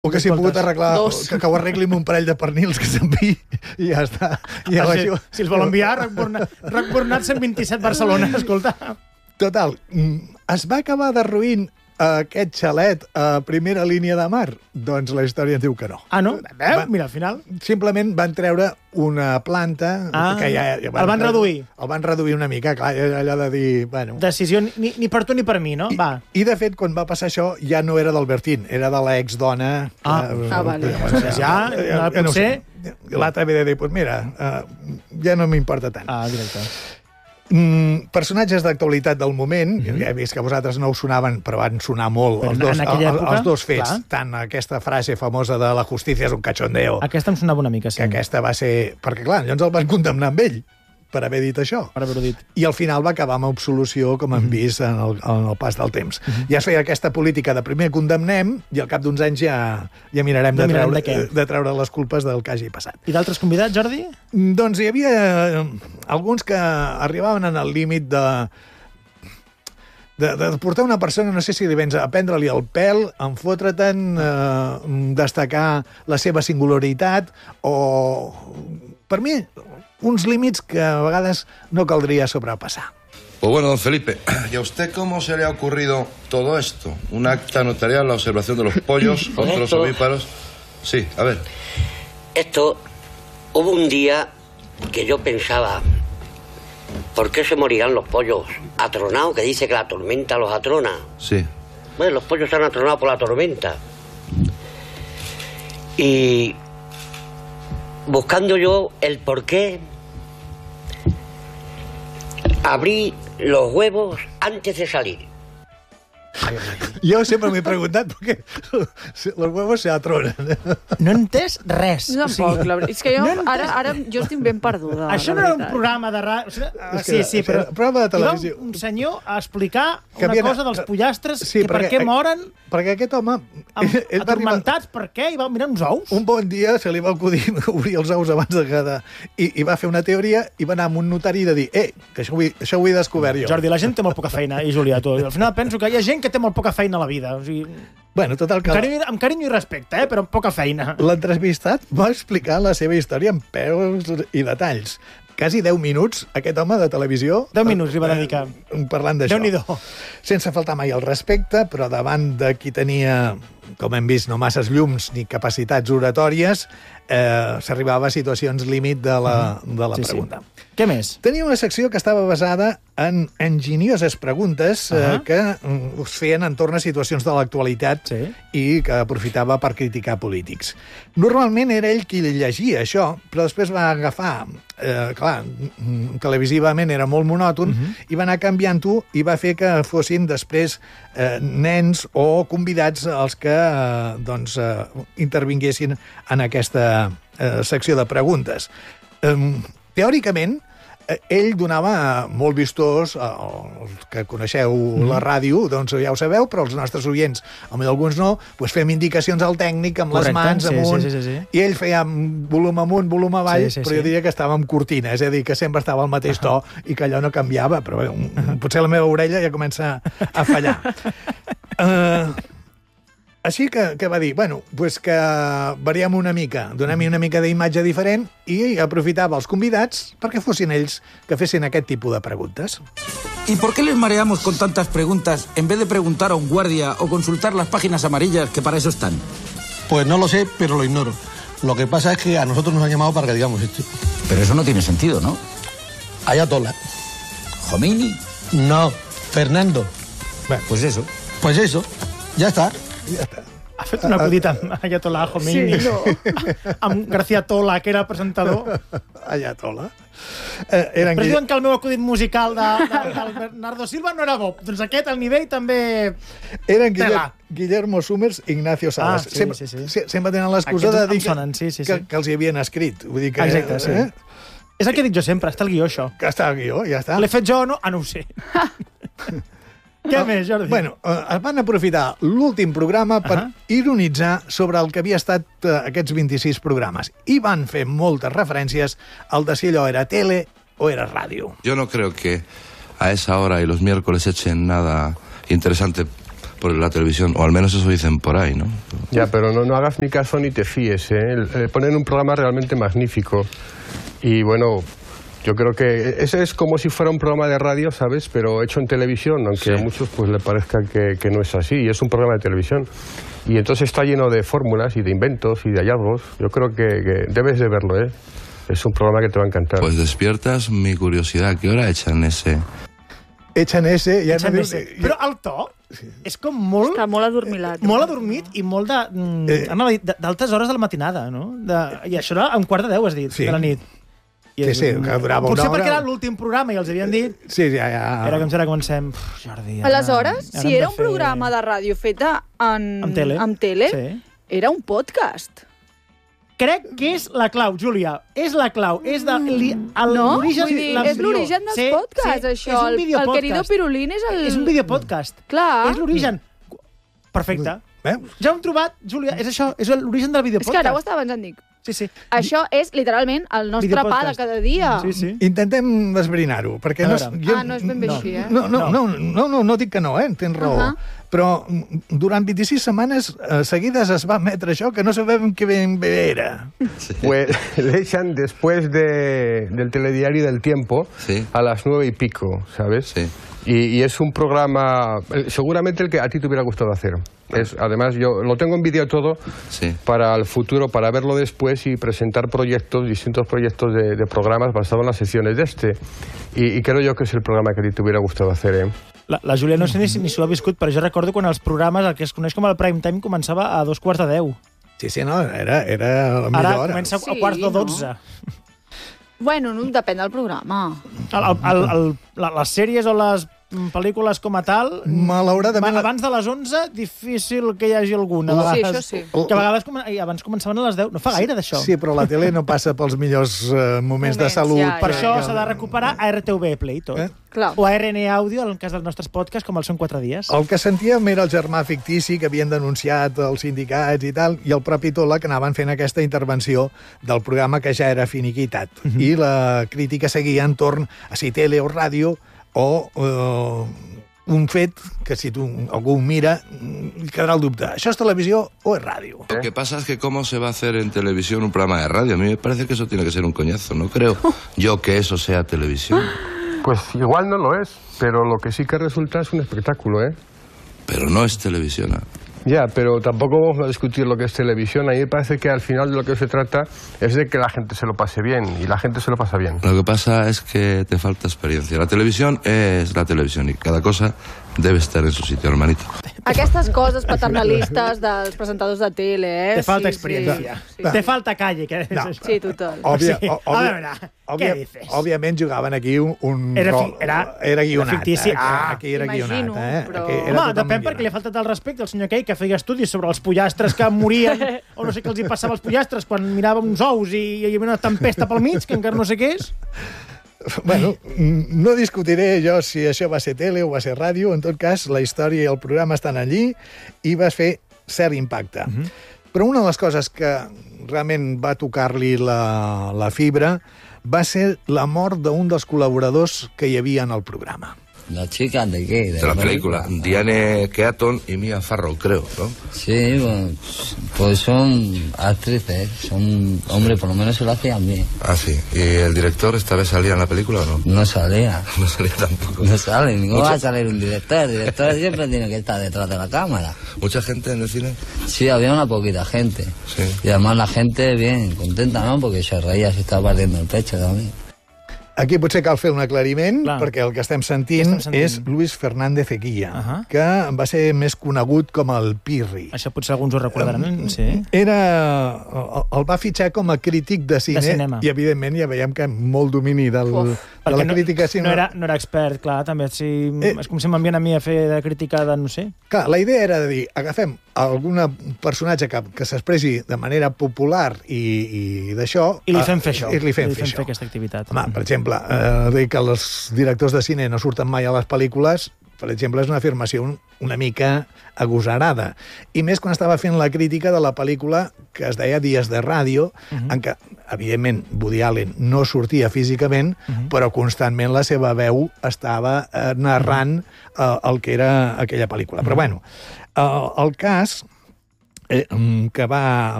O que si he pogut arreglar, que ho arregli amb un parell de pernils que s'enviï i ja està. Si els vol enviar, Rac-Bornat 127 Barcelona, escolta. Total, es va acabar derruint aquest xalet a primera línia de mar? Doncs la història ens diu que no. Ah, no? Mira, al final... Simplement van treure una planta... que el van reduir. El van reduir una mica, clar, allò de dir... Bueno. Decisió ni per tu ni per mi, no? I de fet, quan va passar això, ja no era d'Albertín, era de l'exdona... Vale. Ja, potser... L'altre havia de dir, doncs mira, ja no m'importa tant. Directe. Personatges d'actualitat del moment, ja he vist que vosaltres no us sonaven, però van sonar molt els dos fets, tant aquesta frase famosa de la justícia és un cachondeo. Aquesta em sonava una mica, sí. Que aquesta va ser... Perquè, clar, llavors el van condemnar amb ell per haver dit això. Per haver-ho dit. I al final va acabar amb absolució, com hem vist en el pas del temps. Ja es feia aquesta política de primer condemnem i al cap d'uns anys ja mirarem de treure les culpes del que hagi passat. I d'altres convidats, Jordi? Doncs hi havia alguns que arribaven en el límit de portar una persona, no sé si li vens a prendre-li el pèl, enfotre-te'n, destacar la seva singularitat o... Per mi, uns límits que a vegades no caldria sobrepassar. Pues bueno, don Felipe, ¿y a usted cómo se le ha ocurrido todo esto? ¿Un acta notarial, la observación de los pollos contra los ovíparos? Sí, a ver. Esto, hubo un día que yo pensaba, ¿por qué se morirán los pollos atronados? Que dice que la tormenta los atrona. Sí. Bueno, los pollos se han atronado por la tormenta. Y buscando yo el por qué, abrí los huevos antes de salir. Jo sempre m'he preguntat per què los huevos se atronen. No he entès res. No, tampoc, la veritat. És que jo ara jo estic ben perduda. Això no era un programa de ràdio. Sí, però... Programa de televisió. Un senyor a explicar una cosa dels pollastres, que per què moren... Perquè aquest home... Atormentats, per què? I va mirar uns ous. Un bon dia se li va acudir obrir els ous abans de cada... I va fer una teoria i va anar amb un notari de dir que això ho he descobert jo. Jordi, la gent té molt poca feina, i Julià, tu. Al final penso que hi ha gent que té molt poca feina a la vida. O sigui... Bueno, total que... Amb carinyo i respecte, però amb poca feina. L'entrevistat va explicar la seva història amb peus i detalls. Quasi 10 minuts, aquest home de televisió... 10 minuts li va dedicar. Parlant d'això. Déu-n'hi-do. Sense faltar mai el respecte, però davant de qui tenia, com hem vist, no masses llums ni capacitats oratòries, s'arribava a situacions límit de la pregunta. Sí. Què més? Tenia una secció que estava basada en enginyoses preguntes que us feien entorn a situacions de l'actualitat i que aprofitava per criticar polítics. Normalment era ell qui llegia això, però després va agafar... clar, televisivament era molt monòton i va anar canviant-ho i va fer que fossin després nens o convidats els que intervinguessin en aquesta secció de preguntes. Teòricament, ell donava molt vistós, els que coneixeu la ràdio, doncs ja ho sabeu, però els nostres oients, amb alguns no, doncs fem indicacions al tècnic amb les mans amunt, i ell feia volum amunt, volum avall, però jo diria que estava amb cortina, és a dir, que sempre estava al mateix to i que allò no canviava, però potser la meva orella ja comença a fallar. Així que va dir, bueno, pues que variem una mica, donem-hi una mica d'imatge diferent i aprofitava els convidats perquè fossin ells que fessin aquest tipus de preguntes. ¿Y por qué les mareamos con tantas preguntas en vez de preguntar a un guardia o consultar las páginas amarillas que para eso están? Pues no lo sé, pero lo ignoro. Lo que pasa es que a nosotros nos han llamado para que digamos esto. Pero eso no tiene sentido, ¿no? Ayatollah. ¿Khomeini? No, Fernando. Bueno, pues eso. Pues eso, ya está. Ja està. Ha fet un acudit amb Ayatollah Khomeini. Sí, no. Amb García Tola, que era presentador. Ayatollah. Però diuen que el meu acudit musical del Bernardo Silva no era bo. Doncs aquest, al nivell, també... Eren Guillermo Summers i Ignacio Salas. Sempre tenen l'excusa de dir que els hi havien escrit. Exacte, sí. És el que dic jo sempre, està el guió, això. Que està el guió, ja està. L'he fet jo o no? Ah, no ho sé. Què més, Jordi? Bueno, es van aprofitar l'últim programa per ironitzar sobre el que havia estat aquests 26 programes i van fer moltes referències al de si allò era tele o era ràdio. Yo no creo que a esa hora y los miércoles echen nada interesante por la televisión, o al menos eso dicen por ahí, ¿no? Ya, pero no hagas ni caso ni te fíes, ¿eh? Ponen un programa realmente magnífico. Y bueno, yo creo que ese es como si fuera un programa de radio, ¿sabes? Pero hecho en televisión, aunque a muchos pues le parezca que no es así. Y es un programa de televisión. Y entonces está lleno de fórmulas y de inventos y de hallazgos. Yo creo que debes de verlo, ¿eh? Es un programa que te va a encantar. Pues despiertas mi curiosidad. ¿A qué hora echan ese? Echan ese... Ja echan ese. Però el to és com molt... Està molt adormilat. Molt adormit i molt d'altes hores de la matinada, no? I això era a 1:45, has dit, de la nit. Sí, que durava una hora. Potser perquè era l'últim programa i els havien dit... Sí, ja. Era com si ara comencem... Jordi, aleshores, si era un programa de ràdio feta amb tele, era un podcast. Crec que és la clau, Júlia. És la clau. És l'origen... És l'origen dels podcasts, això. El querido Pirulín és el... És un videopodcast. Clar. És l'origen. Perfecte. Ja ho hem trobat, Júlia. És això. És l'origen del videopodcast. És que ara ho estava pensant, dic. Sí. Això és literalment el nostre pa de cada dia. Sí. Intentem esbrinar-ho, perquè no és ben bé així, eh? No dic que no, tens raó. Però durant 26 setmanes seguides es va emetre això, que no sabem què ben bé era. Pues le echan después del telediario del Tiempo a las 9:00, ¿sabes? Sí. Y es un programa, seguramente el que a ti te hubiera gustado hacer. Además, yo lo tengo en vídeo todo para el futuro, para verlo después y presentar distintos proyectos de programas basados en las secciones de este. Y creo yo que és el programa que a ti te hubiera gustado hacer, ¿eh? La Júlia no sé ni si ho ha viscut, però jo recordo quan els programes, el que es coneix com el prime time, començava a 2:45. Sí, no, era la millor hora. Ara comença a 11:45. Bueno, no depèn del programa. Les sèries o les pel·lícules com a tal... Malauradament... Abans de les 11, difícil que hi hagi alguna. Sí, això sí. Que a vegades abans començaven a les 10. No fa gaire, d'això. Sí, però la tele no passa pels millors moments de salut. Per això s'ha de recuperar a RTV Play, tot. O a RN Àudio, en el cas dels nostres podcasts, com el Són 4 dies. El que sentíem era el germà fictici que havien denunciat els sindicats i tal, i el propi Tola, que anaven fent aquesta intervenció del programa que ja era finiquitat. I la crítica seguia entorn a si tele o ràdio, o un fet que si algú mira quedarà el dubte. ¿Això es televisió o es radio? Lo que pasa es que cómo se va a hacer en televisión un programa de radio. A mí me parece que eso tiene que ser un coñazo. No creo yo que eso sea televisión. Pues igual no lo es, pero lo que sí que resulta es un espectáculo, ¿eh? Pero no es televisión. Ya, pero tampoco vamos a discutir lo que es televisión. A mí me parece que al final de lo que se trata es de que la gente se lo pase bien, y la gente se lo pasa bien. Lo que pasa es que te falta experiencia. La televisión es la televisión y cada cosa debe estar en su sitio, hermanito. Aquestes coses paternalistes dels presentadors de tele, eh? Te falta experiència. Te falta calle. Sí, total. A veure, què dices? Òbviament jugaven aquí un rol. Era guionat. Aquí era guionat. Home, depèn perquè li ha faltat el respecte al senyor Key, que feia estudis sobre els pollastres que morien, o no sé què els hi passava als pollastres quan mirava uns ous i hi havia una tempesta pel mig, que encara no sé què és. Bueno, no discutiré jo si això va ser tele o va ser ràdio. En tot cas, la història i el programa estan allí i vas fer cert impacte. Però una de les coses que realment va tocar-li la fibra va ser la mort d'un dels col·laboradors que hi havia en el programa. ¿Las chicas de qué? De la película. Diane Keaton y Mia Farrow, creo, ¿no? Sí, bueno, pues son actrices, son... Hombre, por lo menos se lo hacían bien. Ah, sí. ¿Y el director esta vez salía en la película o no? No salía. No salía tampoco. No sale, ¿cómo va a salir un director? El director siempre tiene que estar detrás de la cámara. ¿Mucha gente en el cine? Sí, había una poquita gente. Sí. Y además la gente bien contenta, ¿no? Porque se reía, se estaba partiendo el pecho también. Aquí potser cal fer un aclariment, perquè el que estem sentint és Luis Fernández Eguía, que va ser més conegut com el Pirri. Això potser alguns ho recordaran, sí. El va fitxar com a crític de cinema. I, evidentment, ja veiem que molt domini de la crítica de cinema. No era expert, clar, també. És com si m'envien a mi a fer de crítica de no sé. Clar, la idea era de dir, agafem algun personatge que s'expressi de manera popular i d'això... I li fem fer això. I li fem fer aquesta activitat. Home, per exemple, dir que els directors de cine no surten mai a les pel·lícules, per exemple, és una afirmació una mica agosarada. I més quan estava fent la crítica de la pel·lícula que es deia Dies de Ràdio, en què evidentment, Woody Allen no sortia físicament, però constantment la seva veu estava narrant el que era aquella pel·lícula. Però bueno, el cas que va